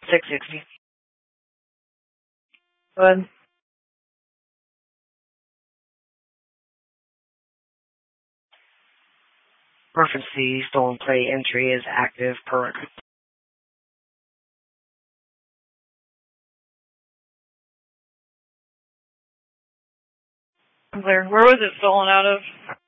660. Good. Reference C, stolen plate entry is active per record. Clear. Where was it stolen out of?